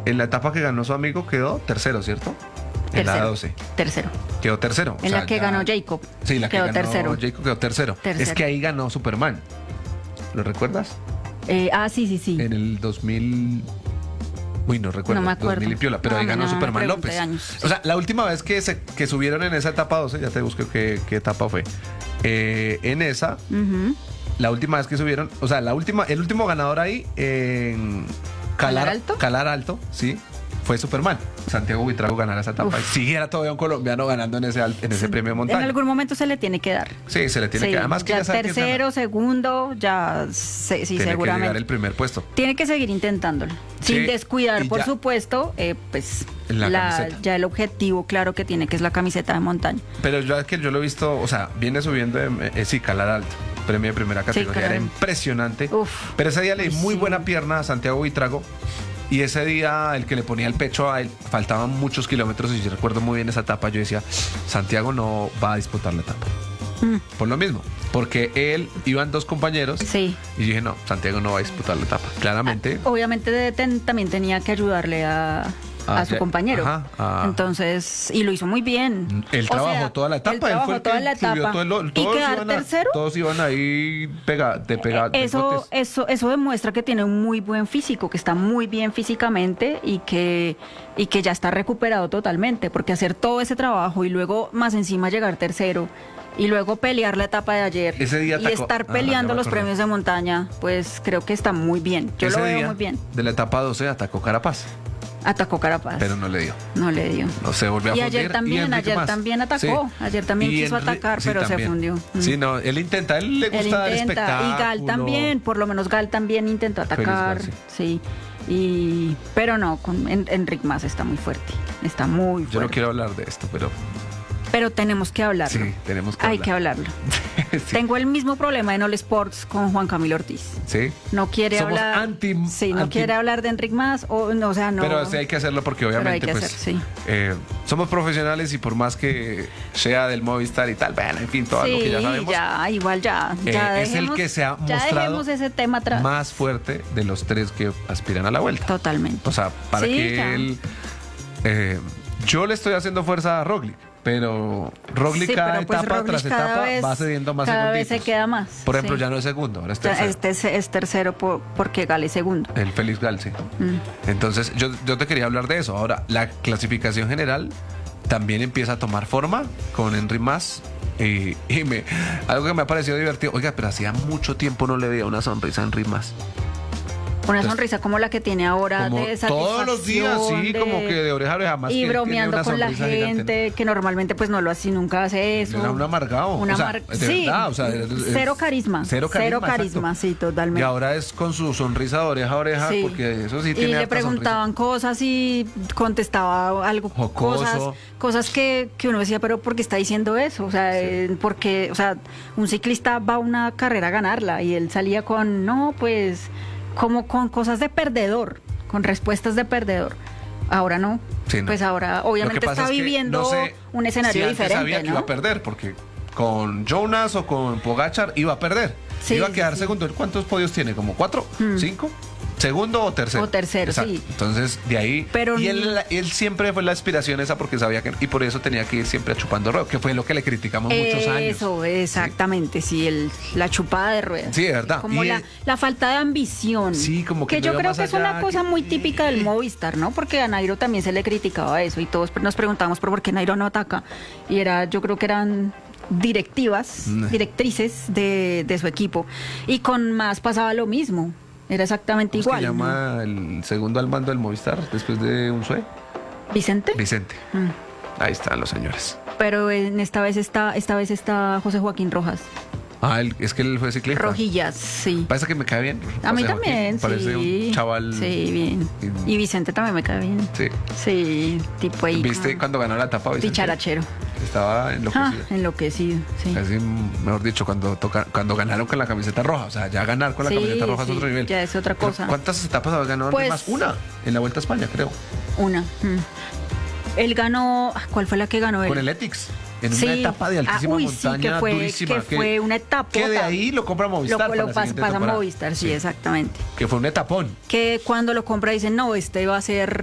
En la etapa que ganó su amigo quedó tercero, ¿cierto? En la 12. Tercero. Quedó tercero. En la que ganó Jacob. Sí, la que quedó ganó tercero. Jacob quedó tercero. Es que ahí ganó Superman. ¿Lo recuerdas? Sí. En el 2000... Uy, no recuerdo. No me acuerdo. 2000 y piola, pero ahí ganó Superman López. Años, o sea, la última vez que subieron en esa etapa 12, ya te busco qué etapa fue. En esa, la última vez que subieron, o sea, el último ganador ahí en Calar Alto, sí, fue Superman. Santiago Buitrago ganara esa etapa. Y siguiera todavía un colombiano ganando en ese premio de montaña. En algún momento se le tiene que dar. Sí, se le tiene que dar. Además que ya ya sabe tercero, segundo, ya sí, tiene seguramente. que llegar el primer puesto. Tiene que seguir intentándolo. Sí, sin descuidar, por ya. Supuesto, pues Ya el objetivo claro que tiene, que es la camiseta de montaña. Pero yo lo he visto, o sea, viene subiendo, sí, Calar Alto. Premio de primera categoría, era impresionante. Pero ese día le di muy buena pierna a Santiago Buitrago. Y ese día, el que le ponía el pecho a él, faltaban muchos kilómetros. Y yo recuerdo muy bien esa etapa. Yo decía, Santiago no va a disputar la etapa. Por lo mismo, porque él iban dos compañeros. Sí. Y yo dije, no, Santiago no va a disputar la etapa. Claramente. Obviamente también tenía que ayudarle a su compañero. Entonces, y lo hizo muy bien. Él trabajó toda la etapa. Él trabajó toda la etapa. ¿Y quedar tercero? Todos iban ahí Eso demuestra que tiene un muy buen físico, que está muy bien físicamente y que ya está recuperado totalmente, porque hacer todo ese trabajo y luego más encima llegar tercero y luego pelear la etapa de ayer y estar peleando los premios de montaña, pues creo que está muy bien. Yo lo veo muy bien. De la etapa 12 atacó Carapaz. Atacó Carapaz. Pero no le dio. No le dio. No se volvió a fundir. Y ayer también atacó. Sí. Ayer también quiso atacar, pero también se fundió. Sí, no, él le gusta dar espectáculo. Y Gal también, por lo menos Gal también intentó atacar. Sí. Pero no, Enric Mas está muy fuerte. Está muy fuerte. Yo no quiero hablar de esto, pero tenemos que hablarlo. Sí, tenemos que Hay que hablarlo. Sí. Tengo el mismo problema en All Sports con Juan Camilo Ortiz. Sí. No quiere Somos hablar. No quiere hablar de Enric Mas, no. Pero sí hay que hacerlo porque obviamente somos profesionales y por más que sea del Movistar y tal, bueno, en fin, todo lo que ya sabemos. Ya es el que se ha mostrado ese tema atrás. Más fuerte de los tres que aspiran a la vuelta. Totalmente. O sea, para que él. Yo le estoy haciendo fuerza a Roglic. Pero Roglic cada etapa tras etapa va cediendo más segunditos. Cada vez se queda más. Por ejemplo, ya no es segundo, ahora es tercero. Es tercero porque Gal es segundo. El Félix Gal, sí. Entonces, yo te quería hablar de eso. Ahora, la clasificación general también empieza a tomar forma con Enric Mas. Algo que me ha parecido divertido. Oiga, pero hacía mucho tiempo no le veía una sonrisa a Enric Mas. Una sonrisa como la que tiene ahora de satisfacción. Todos los días, sí, como que de oreja a oreja más. Y bromeando con la gente, que normalmente pues no lo hace, nunca hace eso. Era un amargado. Sí, cero carisma. Cero carisma, sí, totalmente. Y ahora es con su sonrisa de oreja a oreja, porque eso sí tiene. Y le preguntaban cosas y contestaba algo. Cosas que uno decía, pero ¿por qué está diciendo eso? O sea, porque, un ciclista va a una carrera a ganarla y él salía con, como con cosas de perdedor, con respuestas de perdedor. Ahora no. Sí, no. Pues ahora obviamente está viviendo un escenario diferente. Sabía que iba a perder, porque con Jonas o con Pogačar iba a perder. Iba a quedar segundo. ¿Cuántos podios tiene? ¿Como 4? ¿5? ¿Segundo o tercero? O tercero, exacto. Sí. Entonces, de ahí. Pero y él siempre fue la aspiración esa porque sabía que. Y por eso tenía que ir siempre chupando ruedas, que fue lo que le criticamos muchos años. Eso, exactamente, la chupada de ruedas. Sí, de verdad. Como la falta de ambición. Sí, como que yo creo que es una cosa muy típica del Movistar, ¿no? Porque a Nairo también se le criticaba eso y todos nos preguntamos por qué Nairo no ataca. Y yo creo que eran directrices de su equipo. Y con Mas pasaba lo mismo. Era exactamente igual. ¿Cómo se llama el segundo al mando del Movistar después de Unzué? ¿Vicente? Ahí están los señores. Pero esta vez está José Joaquín Rojas. Es que él fue ciclista. Rojillas, sí. Parece que me cae bien. A mí también, parece un chaval. Sí, bien. Y Vicente también me cae bien. Sí. Sí, tipo ahí. ¿Viste cuando ganó la etapa, Vicente? Dicharachero. Estaba enloquecido. Enloquecido, sí. Casi, mejor dicho, cuando ganaron con la camiseta roja. O sea, ya ganar con la camiseta roja es otro nivel. Ya es otra cosa. ¿Cuántas etapas había ganado? Pues, más una en la Vuelta a España, creo. Una. Él ganó. ¿Cuál fue la que ganó él? Con el Ethics. En una etapa de altísima montaña, durísima. Que fue una etapa. Que de ahí lo compra Movistar. Lo pasa Movistar, sí, exactamente. Que fue un etapón. Que cuando lo compra dicen, no, este va a ser